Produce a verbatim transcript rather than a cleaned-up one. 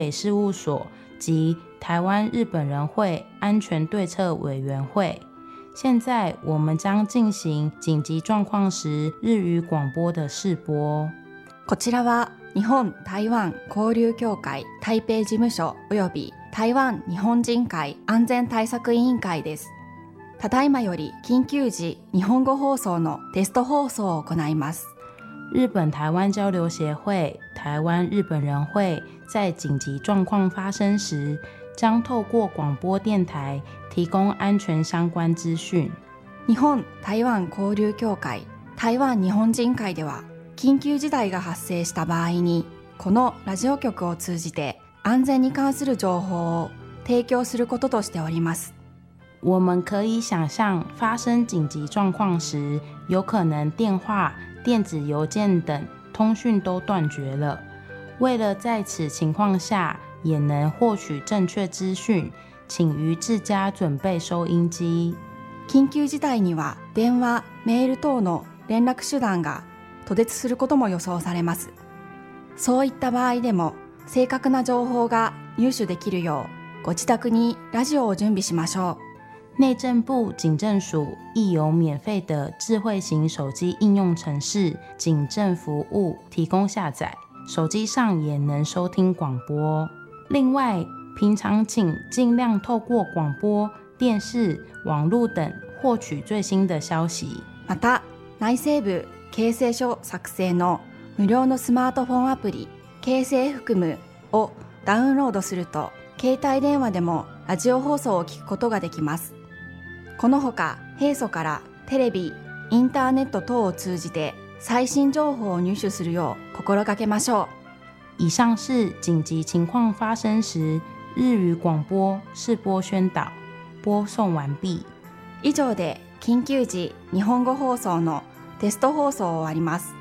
事务所及台湾日本人会安全对策委员会。现在我们将进行紧急状况时日语广播的试播。 こちらは日本台湾交流協会台北事務所および台湾日本人会安全対策委員会です。ただいまより緊急時日本語放送のテスト放送を行います。 日本台湾交流协会、台湾日本人会在紧急状况发生时，将透过广播电台提供安全相关资讯。 日本台湾交流協会台湾日本人会では、緊急事態が発生した場合に、このラジオ局を通じて安全に関する情報を提供することとしております。 我们可以想象，发生紧急状况时，有可能电话、电子邮件等通讯都断绝了。为了在此情况下也能获取正确资讯，请于自家准备收音機。 緊急事態には電話、メール等の連絡手段が途絶することも予想されます。そういった場合でも正確な情報が入手できるよう、ご自宅にラジオを準備しましょう。 内政部警政署亦有免费的智慧型手机应用程式警政服务提供下载，手机上也能收听广播。另外，平常请尽量透过广播、电视、网络等获取最新的消息。 また、内政部警政署作成の無料のスマートフォンアプリ警政含むをダウンロードすると、携帯電話でもラジオ放送を聞くことができます。このほか、平素からテレビ、インターネット等を通じて最新情報を入手するよう心がけましょう。以上是紧急情况发生时日语广播试播宣导，播送完毕。 以上で緊急時日本語放送のテスト放送を終わります。